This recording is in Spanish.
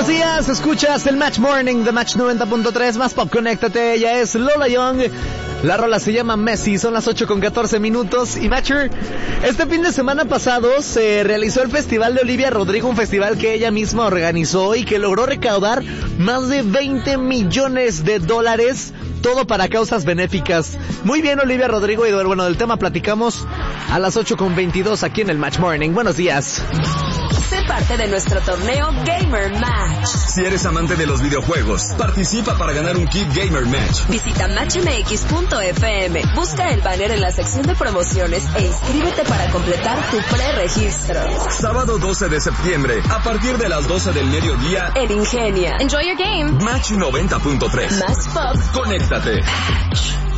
días, escuchas el Match Morning de Match 90.3, más pop, conéctate, ella es Lola Young. La rola se llama Messi, son las 8:14 y Matcher, este fin de semana pasado se realizó el Festival de Olivia Rodrigo, un festival que ella misma organizó y que logró recaudar más de $20 millones, todo para causas benéficas. Muy bien, Olivia Rodrigo, y bueno, del tema platicamos a las 8:22 aquí en el Match Morning. Buenos días. Sé parte de nuestro torneo Gamer Match. Si eres amante de los videojuegos, participa para ganar un kit Gamer Match. Visita matchmx.fm, busca el banner en la sección de promociones e inscríbete para completar tu preregistro. Sábado 12 de septiembre, a partir de las 12 del mediodía, en Ingenia. Enjoy your game. Match 90.3. Más pop. Conéctate. Match.